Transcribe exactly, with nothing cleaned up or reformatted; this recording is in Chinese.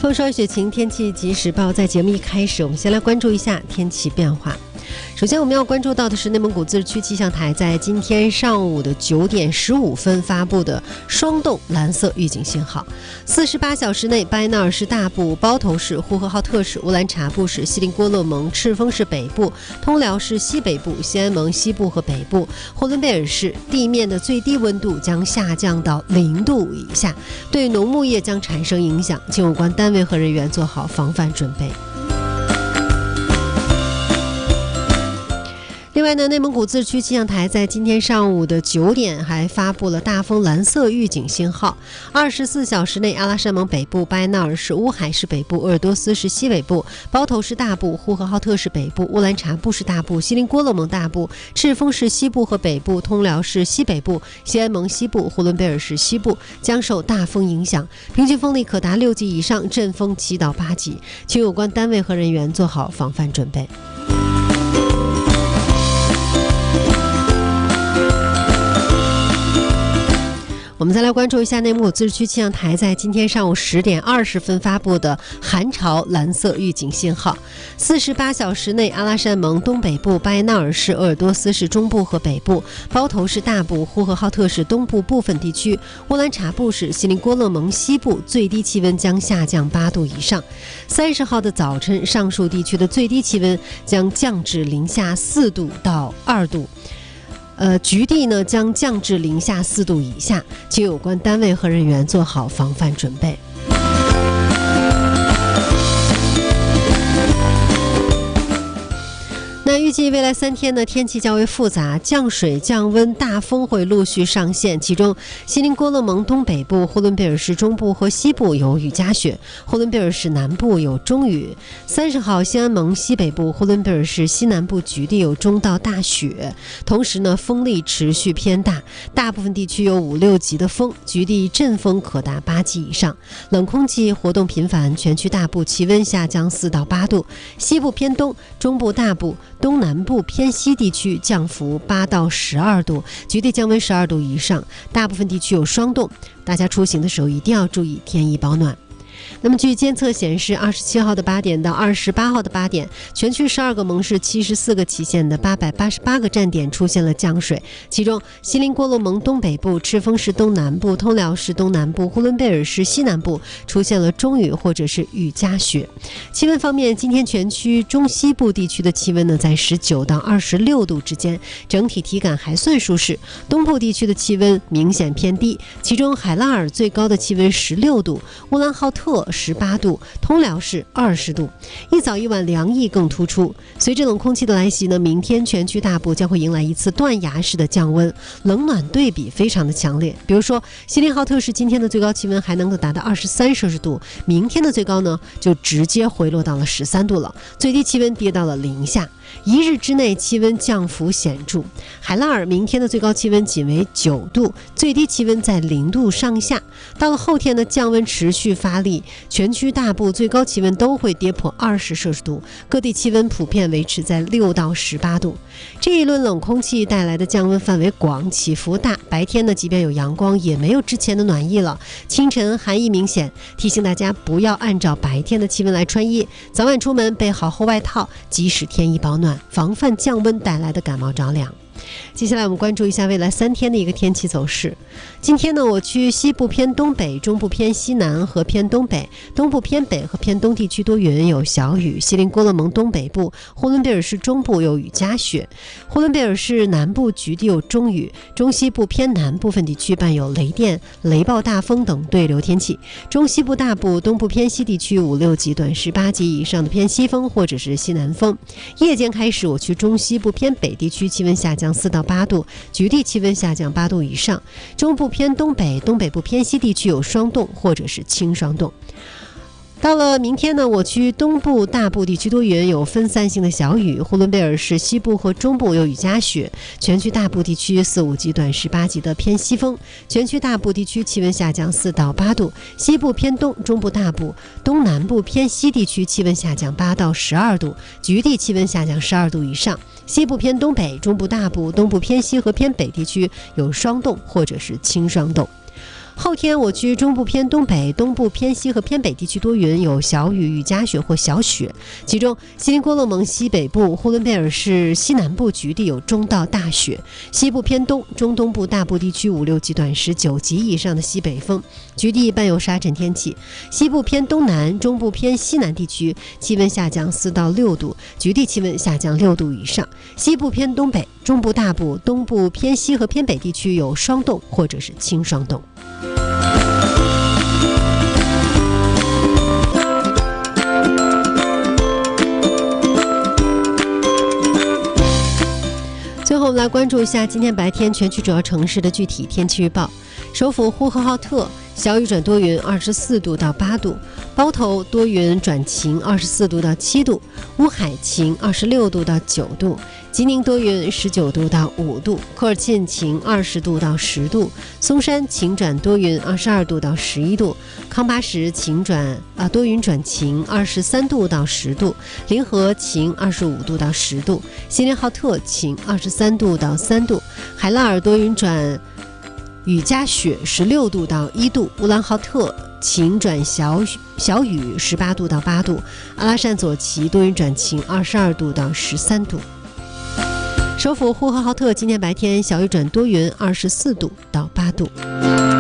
风霜雪晴天气即时报，在节目一开始，我们先来关注一下天气变化。首先我们要关注到的是内蒙古自治区气象台在今天上午的九点十五分发布的霜冻蓝色预警信号。四十八小时内，巴彦淖尔市大部、包头市、呼和浩特市、乌兰察布市、锡林郭勒盟、赤峰市北部、通辽市西北部、西安盟西部和北部、呼伦贝尔市地面的最低温度将下降到零度以下，对农牧业将产生影响，请有关单位和人员做好防范准备。另外呢，内蒙古自治区气象台在今天上午的九点还发布了大风蓝色预警信号。二十四小时内，阿拉善盟北部、巴彦淖尔市、乌海市北部、鄂尔多斯市西北部、包头市大部、呼和浩特市北部、乌兰察布市大部、锡林郭勒盟大部、赤峰市西部和北部、通辽市西北部、西安盟西部、呼伦贝尔市西部将受大风影响，平均风力可达六级以上，阵风七到八级，请有关单位和人员做好防范准备。我们再来关注一下内蒙古自治区气象台在今天上午十点二十分发布的寒潮蓝色预警信号。四十八小时内，阿拉善盟东北部、巴彦淖尔市、鄂尔多斯市中部和北部、包头市大部、呼和浩特市东部部分地区、乌兰察布市、锡林郭勒盟西部最低气温将下降八度以上。三十号的早晨，上述地区的最低气温将降至零下四度到二度。呃，局地呢将降至零下四度以下，请有关单位和人员做好防范准备。那预计未来三天呢，天气较为复杂，降水、降温、大风会陆续上线。其中，锡林郭勒盟东北部、呼伦贝尔市中部和西部有雨夹雪，呼伦贝尔市南部有中雨。三十号，西安盟西北部、呼伦贝尔市西南部局地有中到大雪，同时呢，风力持续偏大，大部分地区有五六级的风，局地阵风可达八级以上。冷空气活动频繁，全区大部气温下降四到八度，西部偏东、中部大部、东南部偏西地区降幅八到十二度，局地降温十二度以上，大部分地区有霜冻，大家出行的时候一定要注意添衣保暖。那么据监测显示，二十七号的八点到二十八号的八点，全区十二个盟市七十四个旗县的八百八十八个站点出现了降水，其中锡林郭勒盟东北部、赤峰市东南部、通辽市东南部、呼伦贝尔市西南部出现了中雨或者是雨夹雪。气温方面，今天全区中西部地区的气温呢在十九到二十六度之间，整体体感还算舒适。东部地区的气温明显偏低，其中海拉尔最高的气温十六度，乌兰浩特十八度，通辽市二十度，一早一晚凉意更突出。随着冷空气的来袭呢，明天全区大部将会迎来一次断崖式的降温，冷暖对比非常的强烈。比如说，锡林浩特市今天的最高气温还能够达到二十三摄氏度，明天的最高呢就直接回落到了十三度了，最低气温跌到了零下。一日之内气温降幅显著，海拉尔明天的最高气温仅为九度，最低气温在零度上下。到了后天的降温持续发力，全区大部最高气温都会跌破二十摄氏度，各地气温普遍维持在六到十八度。这一轮冷空气带来的降温范围广，起伏大，白天呢即便有阳光，也没有之前的暖意了。清晨寒意明显，提醒大家不要按照白天的气温来穿衣，早晚出门备好厚外套，及时添衣保暖，防范降温带来的感冒着凉。接下来我们关注一下未来三天的一个天气走势。今天呢，我区西部偏东北、中部偏西南和偏东北、东部偏北和偏东地区多云有小雨，锡林郭勒盟东北部、呼伦贝尔市中部有雨夹雪，呼伦贝尔市南部局地有中雨，中西部偏南部分地区伴有雷电、雷暴大风等对流天气，中西部大部、东部偏西地区五六级短十八级以上的偏西风或者是西南风。夜间开始，我区中西部偏北地区气温下降四到八度，局地气温下降八度以上，中部偏东北、东北部偏西地区有霜冻或者是轻霜冻。到了明天呢，我区东部大部地区多云有分散性的小雨，呼伦贝尔市西部和中部有雨夹雪，全区大部地区四五级短十八级的偏西风，全区大部地区气温下降四到八度，西部偏东、中部大部、东南部偏西地区气温下降八到十二度，局地气温下降十二度以上，西部偏东北、中部大部、东部偏西和偏北地区有霜冻或者是轻霜冻。 后天我区中部偏东北、东部偏西和偏北地区多云，有小雨、雨夹雪或小雪，其中锡林郭勒盟西北部、呼伦贝尔市西南部局地有中到大雪，西部偏东、中东部大部地区五六级短时九级以上的西北风，局地伴有沙尘天气。西部偏东南、中部偏西南地区气温下降四到六度，局地气温下降六度以上。西部偏东北、中部大部、东部偏西和偏北地区有霜冻或者是轻霜冻。最后我们来关注一下今天白天全区主要城市的具体天气预报。首府呼和浩特小雨转多云，二十四度到八度；包头多云转晴，二十四度到七度；乌海晴，二十六度到九度；吉宁多云，十九度到五度；科尔沁晴，二十度到十度；松山晴转多云，二十二度到十一度；康巴什晴转啊多云转晴，二十三度到十度；临河晴，二十五度到十度；锡林浩特晴，二十三度到三度；海拉尔多云转雨夹雪，十六度到一度；乌兰浩特晴转小小雨，十八度到八度；阿拉善左旗多云转晴，二十二度到十三度。首府呼和浩特今天白天小雨转多云，二十四度到八度。